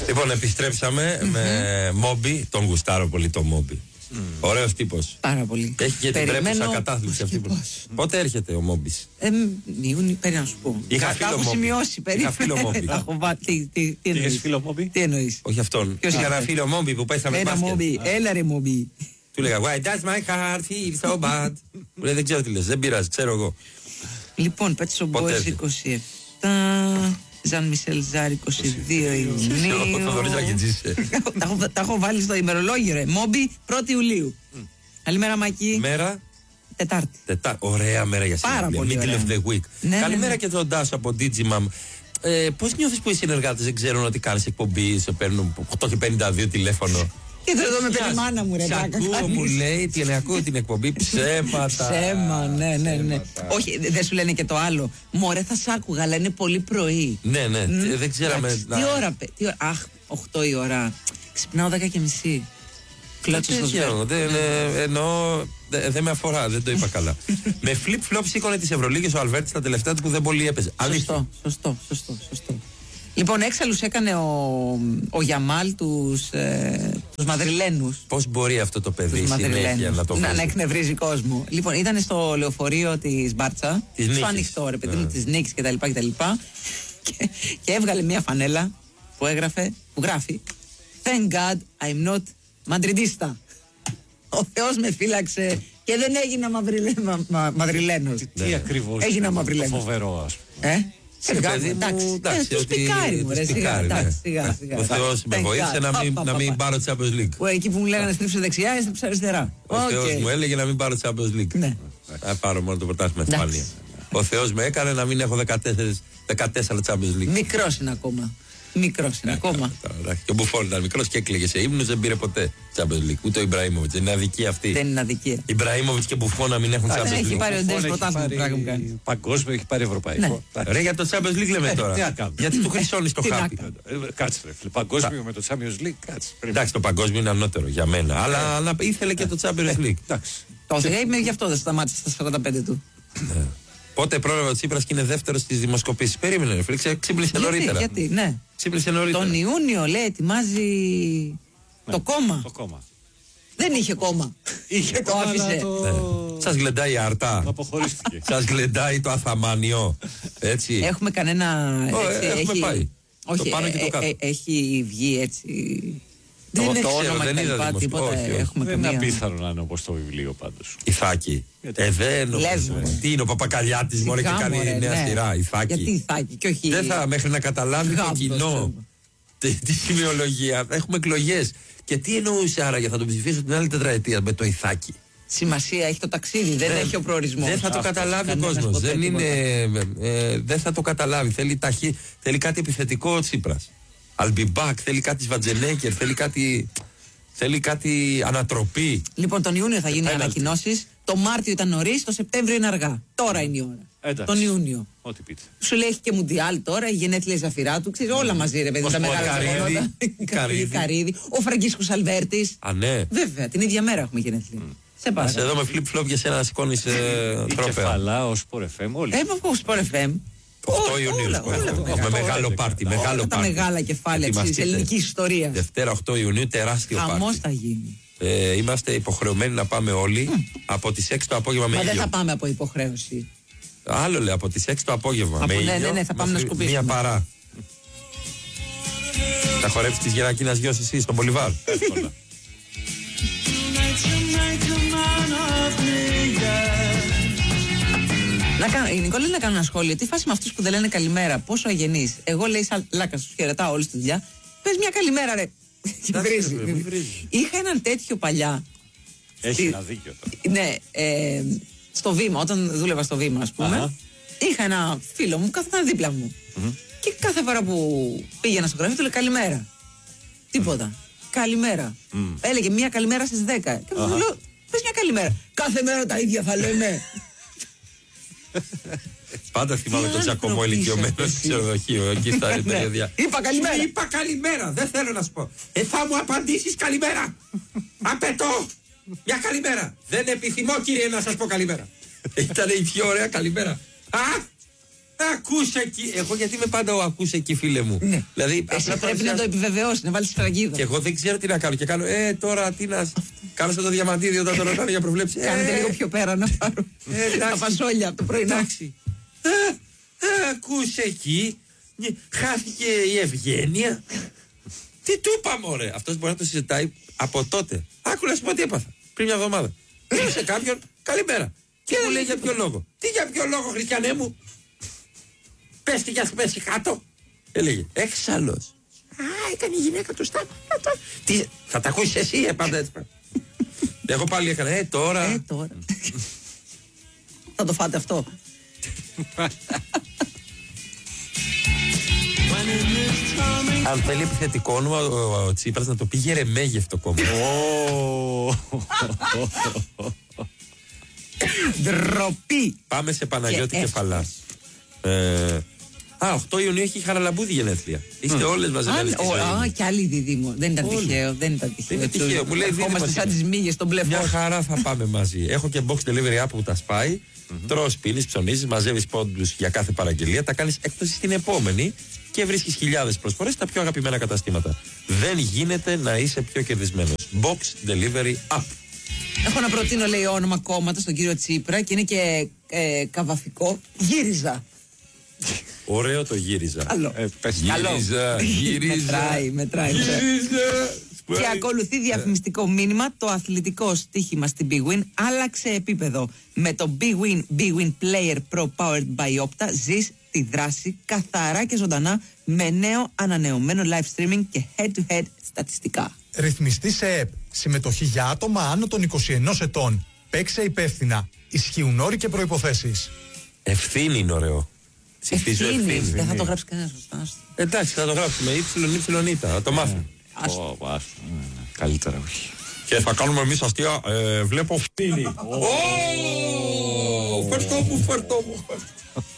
Λοιπόν, επιστρέψαμε με Μόμπι. Τον γουστάρω πολύ το Μόμπι. Ωραίος τύπος. Πάρα πολύ. Έχει και την τρέπουσα κατάθλιψη αυτή. Πότε έρχεται ο Μόμπις? Ιούνιο, περίμενα να σου πω. Είχα σημειώσει. Είχα φίλο Μόμπι. Τι εννοείς? Όχι αυτόν. Είχα ένα φίλο Μόμπι που πέσαμε μπάσκετ. Μόμπι, έλα ρε Μόμπι. Του λέγα Why does my heart feel so bad? Μου λέει δεν ξέρω τι λες, δεν πειράζει, ξέρω εγώ. Λοιπόν, Pet Shop Boys 27, Ζαν Μισελ Ζάρ 22 Ιουνίου. Το θωρείς να κεντζίσαι. Τα έχω βάλει στο ημερολόγιο ρε. Μόμπι 1η Ιουλίου. Καλημέρα Μάκη. Μέρα Τετάρτη. Ωραία μέρα για σήμερα. Πάρα πολύ ωραία. Middle of the week. Καλημέρα και τον Τάσο από Digimam. Πώς νιώθεις που οι συνεργάτες δεν ξέρουν ότι κάνεις εκπομπή, σε παίρνουν 8 και 52 τηλέφωνο? Και εδώ με παίρνει μάνα μου ρε. Ακούω, μου λέει, ακούω την εκπομπή, ψέματα. Ψέμα, ναι. Όχι, δεν σου λένε και το άλλο. Μωρέ θα σ' άκουγα, αλλά είναι πολύ πρωί. Ναι, δεν ξέραμε. Τι ώρα, αχ, 8 η ώρα. Ξυπνάω 10:30. Κλώτσο στο σπίτι. Εννοώ, δεν με αφορά, δεν το είπα καλά. Με flip-flop σήκωνε τις Ευρωλίγες ο Αλβέρτης τα τελευταία του που δεν πολύ έπαιζε. Σωστό. Λοιπόν, έξαλλους έκανε ο Γιαμάλ τους Μαδριλένους. Πώς μπορεί αυτό το παιδί συνέχεια να το βρει? Να εκνευρίζει κόσμο. Λοιπόν, ήταν στο λεωφορείο της Μπάρτσα, στο ανοιχτό ρε παιδί μου, της Νίκης κτλ. Και έβγαλε μια φανέλα που γράφει Thank God I'm not Madridista. Ο Θεός με φύλαξε και δεν έγινα Μαδριλένος. Τι ακριβώς έγινα Μαδριλένος? Φοβερό ας πούμε. Εντάξει, το σπικάρι μου, σιγά. Ο Θεός με βοήθησε να μην πάρω Champions League. Εκεί που μου λέγανε στρίψε δεξιά, έστριψε αριστερά. Ο Θεός μου έλεγε να μην πάρω Champions League. Ναι. Θα πάρω μόνο το πρωτάθλημα Ισπανία. Ο Θεός με έκανε να μην έχω 14 Champions League. Μικρός είναι ακόμα. Και ο Μπουφόν ήταν μικρός και έκλαιγε σε ύμνους, δεν πήρε ποτέ Champions League. Ούτε ο Ιμπραήμοβιτς. Είναι αδικία αυτή. Δεν είναι αδικία. Ιμπραήμοβιτς και Μπουφόν να μην έχουν Champions League. Έχει πάρει ο Ντές πρωτάθλημα. Παγκόσμιο, έχει πάρει ευρωπαϊκό. Ρε για το Champions League λέμε τώρα. Γιατί του χρυσώνεις το χάπι? Κάτσε ρε. Παγκόσμιο με το Champions League, κάτσε. Εντάξει, το παγκόσμιο είναι ανώτερο για μένα. Αλλά ήθελε και το Champions League. Το είπε γι' αυτό δεν σταμάτησε στα 45 του. Πότε πρόλαβε ο Τσίπρας και είναι δεύτερος στις δημοσκοπήσεις? Περίμενε, ξύπνησε νωρίτερα. Γιατί, ναι. Ξύπνησε νωρίτερα. Τον Ιούνιο, λέει, ετοιμάζει το κόμμα. Δεν είχε κόμμα. Είχε το άφησε. Σας γλεντάει η αρτά. Αποχωρίστηκε. Σας γλεντάει το αθαμάνιο. Έτσι. Έχουμε κανένα. Έχουμε πάει. Όχι, το πάνω και το κάτω. Έχει βγει έτσι. Δεν όνομα δεν είδα τίποτα. Δεν είναι απίθανο να είναι όπως το βιβλίο πάντως. Ιθάκη. Δεν τι είναι ο Παπακαλιάτης μόνο και κάνει νέα σειρά. Ιθάκη. Γιατί Ιθάκη και όχι. Δεν θα μέχρι να καταλάβει το κοινό τη σημειολογία. Έχουμε εκλογές. Και τι εννοούσε άραγε, θα τον ψηφίσω την άλλη τετραετία με το Ιθάκη? Σημασία έχει το ταξίδι, δεν έχει ο προορισμός. Δεν θα το καταλάβει ο κόσμος. Δεν θα το καταλάβει. Θέλει κάτι επιθετικό ο Τσίπρας. I'll be back, θέλει κάτι Σβατζενέκερ, θέλει κάτι ανατροπή. Λοιπόν, τον Ιούνιο θα γίνουν οι ανακοινώσεις. Το Μάρτιο ήταν νωρίς, το Σεπτέμβριο είναι αργά. Τώρα είναι η ώρα. Εντάξει. Τον Ιούνιο. Ό,τι πείτε. Σου λέει έχει και Μουντιάλ τώρα, η γενέθλια Ζαφυρά του, ξέρει όλα μαζί ρε παιδί. Τα μεγάλα Καρύδι. Ο Φραγκίσκος Αλβέρτης. Α, ναι. Βέβαια, την ίδια μέρα έχουμε γενέθλια. Σε παρακαλώ. Εδώ με flip-flop για σένα να σηκώνεις τρόπαια. Κεφαλά, ο Sport FM, όλοι. Ο Sport FM. 8 Ιουνίου. Με μεγάλο πάρτι. Τα μεγάλα κεφάλαια της ελληνικής ιστορίας. Δευτέρα 8 Ιουνίου, τεράστιο πάρτι. Χαμός θα γίνει. Είμαστε υποχρεωμένοι να πάμε όλοι από τις 6 το απόγευμα με ήλιο. Μα δεν θα πάμε από υποχρέωση. Άλλο λέει, από τις 6 το απόγευμα με ήλιο. Ναι, θα πάμε να σκουπίσουμε. Μία παρά. Θα χορέψεις της Γερακίνας γιος εσύ στον Πολυβάρ. Εύκολα. Η Νικόλα να κάνω ένα σχόλιο. Τι φάση με αυτούς που δεν λένε καλημέρα, πόσο αγενείς. Εγώ λέει σαν λάκα σου χαιρετάω όλη τη δουλειά. Πες μια καλημέρα ρε. Είχα έναν τέτοιο παλιά. Έχει ένα δίκιο τώρα. Ναι, στο Βήμα, όταν δούλευα στο Βήμα ας πούμε, είχα ένα φίλο μου, κάθονταν δίπλα μου. Και κάθε φορά που πήγαινα στο γραφείο του λέει καλημέρα. Τίποτα. Καλημέρα. Έλεγε μια καλημέρα στις 10. Και μου λέω, πες μια καλημέρα. Κάθε μέρα τα ίδια θα λέμε. Πάντα θυμάμαι τον Τζακωμό ηλικιωμένο στο ξενοδοχείο. Εκεί στα παιδιά. Είπα καλημέρα. Είπα καλημέρα. Δεν θέλω να σου πω. Θα μου απαντήσεις καλημέρα. Απαιτώ μια καλημέρα. Δεν επιθυμώ κύριε να σας πω καλημέρα. Ήταν η πιο ωραία καλημέρα. Ακούσε εκεί. Εγώ γιατί είμαι πάντα ο ακούσε εκεί, φίλε μου. Ναι. Δηλαδή, εσύ πρέπει να το επιβεβαιώσει, να βάλει σφραγίδα. Και εγώ δεν ξέρω τι να κάνω. Και κάνω, τώρα τι να. Κάνω σαν το διαμαντίδι όταν το ρωτάνε για προβλέψει. Κάνετε λίγο πιο πέρα να πάρω. Τα φασόλια από το πρωινό. Εντάξει. Ακούσε εκεί. Χάθηκε η ευγένεια. Τι του είπα, μωρέ. Αυτός μπορεί να το συζητάει από τότε. Άκου να σου πω τι έπαθα. Πριν μια εβδομάδα. Σε κάποιον, καλημέρα. Και μου λέει για ποιο λόγο. Τι για ποιο λόγο, Χριστιανέ μου. Πες τι για σου πέσει κάτω. Έλεγε, έξαλλος. Ήταν η γυναίκα του Σταύρο. Τι, θα τα ακούσεις εσύ, πάντα έτσι. Εγώ πάλι έκανα, τώρα. Θα το φάτε αυτό. Αν θέλει επιθετικό όνομα ο Τσίπρας να το πει Γερεμέγευτο κόμμα. Ντροπή. Πάμε σε Παναγιώτη Κεφαλά. 8 Ιουνίου έχει η Χαραλαμπούδη γενέθλια. Είστε όλες μαζεμένες στη ζωή. Και άλλοι δίδυμο. Δεν ήταν τυχαίο. Δεν ήταν τυχαίο. Μου λέει δίδυμο. Σαν τις μύγες στον μπλεφό. Μια χαρά θα πάμε μαζί. Έχω και box delivery app που τα σπάει. Τρως, πίνεις, ψωνίζεις, μαζεύεις πόντους για κάθε παραγγελία. Τα κάνεις έκπτωση στην επόμενη και βρίσκεις χιλιάδες προσφορές στα πιο αγαπημένα καταστήματα. Δεν γίνεται να είσαι πιο κερδισμένος. Box delivery app. Έχω να προτείνω, λέει, όνομα κόμματος στον κύριο Τσίπρα και είναι και καβαφικό. Γύριζα. Ωραίο το γύριζα. Καλό. Γύριζα. Μετράει. Και ακολουθεί διαφημιστικό μήνυμα. Το αθλητικό στοίχημα στην Big Win άλλαξε επίπεδο. Με το Big Win Player Pro Powered by Opta ζεις τη δράση καθαρά και ζωντανά με νέο ανανεωμένο live streaming και head-to-head στατιστικά. Ρυθμιστή σε ΕΠ. Συμμετοχή για άτομα άνω των 21 ετών. Παίξε υπεύθυνα. Ισχύουν όροι και προϋποθέσεις. Ευθύνη είναι ωραίο. Ευθύνη. Δεν θα το γράψει κανένα σωστά. Εντάξει, θα το γράψουμε. Υψηλονίτα. Θα το μάθουμε. Καλύτερα όχι. Και θα κάνουμε εμείς αστεία. Βλέπω ευθύνη. Φερτό μου.